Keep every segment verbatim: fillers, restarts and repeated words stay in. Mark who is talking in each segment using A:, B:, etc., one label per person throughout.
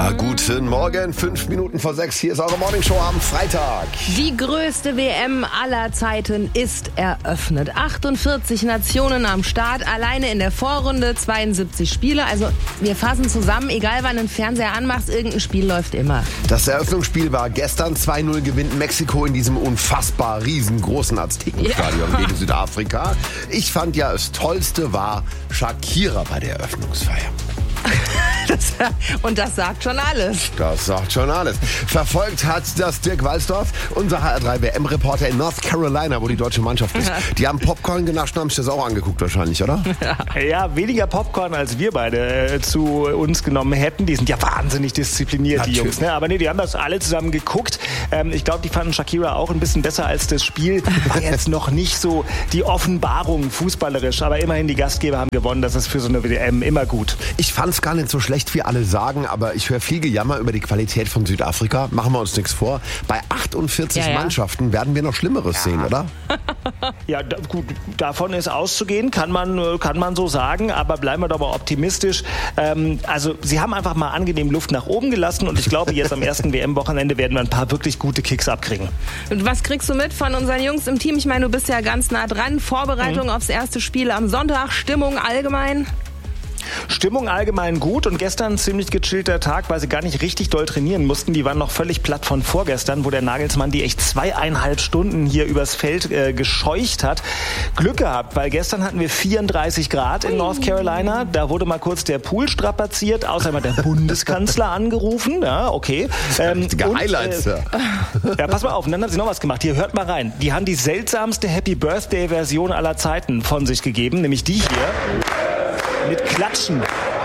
A: Ja, guten Morgen, fünf Minuten vor sechs. Hier ist eure Morningshow am Freitag.
B: Die größte W M aller Zeiten ist eröffnet. achtundvierzig Nationen am Start, alleine in der Vorrunde, zweiundsiebzig Spiele. Also wir fassen zusammen, egal wann du den Fernseher anmachst, irgendein Spiel läuft immer.
A: Das Eröffnungsspiel war gestern. zwei null gewinnt Mexiko in diesem unfassbar riesengroßen Aztekenstadion ja. gegen Südafrika. Ich fand ja, das Tollste war Shakira bei der Eröffnungsfeier.
B: Das, und das sagt schon alles.
A: Das sagt schon alles. Verfolgt hat das Dirk Walsdorf, unser H R drei W M-Reporter in North Carolina, wo die deutsche Mannschaft ist. Die haben Popcorn genascht und haben sich das auch angeguckt wahrscheinlich, oder?
C: Ja, weniger Popcorn, als wir beide äh, zu uns genommen hätten. Die sind ja wahnsinnig diszipliniert, Natürlich. die Jungs. Ne? Aber nee, die haben das alle zusammen geguckt. Ähm, ich glaube, die fanden Shakira auch ein bisschen besser als das Spiel. War jetzt noch nicht so die Offenbarung fußballerisch. Aber immerhin, die Gastgeber haben gewonnen. Das ist für so eine W M immer gut.
A: Ich fand es gar nicht so schlecht, wie alle sagen, aber ich höre viel Gejammer über die Qualität von Südafrika. Machen wir uns nichts vor. Bei achtundvierzig ja, ja. Mannschaften werden wir noch Schlimmeres ja. sehen, oder?
C: Ja, da, gut, davon ist auszugehen, kann man, kann man so sagen, aber bleiben wir doch mal optimistisch. Ähm, also sie haben einfach mal angenehm Luft nach oben gelassen und ich glaube, jetzt am ersten W M-Wochenende werden wir ein paar wirklich gute Kicks abkriegen.
B: Und was kriegst du mit von unseren Jungs im Team? Ich meine, du bist ja ganz nah dran. Vorbereitung mhm. aufs erste Spiel am Sonntag, Stimmung allgemein?
C: Stimmung allgemein gut und gestern ein ziemlich gechillter Tag, weil sie gar nicht richtig doll trainieren mussten. Die waren noch völlig platt von vorgestern, wo der Nagelsmann die echt zweieinhalb Stunden hier übers Feld äh, gescheucht hat. Glück gehabt, weil gestern hatten wir vierunddreißig Grad in North Carolina. Da wurde mal kurz der Pool strapaziert. Außerdem hat der Bundeskanzler angerufen. Ja, okay.
A: Ähm, und, Highlights,
C: äh, ja, pass mal auf. Und dann haben sie noch was gemacht. Hier, hört mal rein. Die haben die seltsamste Happy Birthday-Version aller Zeiten von sich gegeben, nämlich die hier. Mit Klatschen.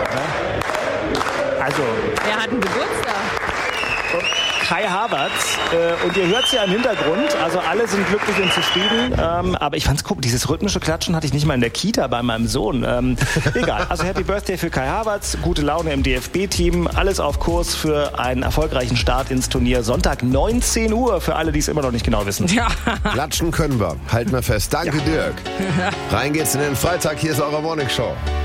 C: Ja. Also.
B: Wer hat einen Geburtstag?
C: Kai Havertz. Äh, und ihr hört es ja im Hintergrund. Also alle sind glücklich und zufrieden. Ähm, aber ich fand's cool. Dieses rhythmische Klatschen hatte ich nicht mal in der Kita bei meinem Sohn. Ähm, egal. Also Happy Birthday für Kai Havertz. Gute Laune im D F B-Team. Alles auf Kurs für einen erfolgreichen Start ins Turnier. Sonntag neunzehn Uhr für alle, die es immer noch nicht genau wissen.
A: Ja. Klatschen können wir. Halten wir fest. Danke, ja. Dirk. Rein geht's in den Freitag. Hier ist eure Morningshow.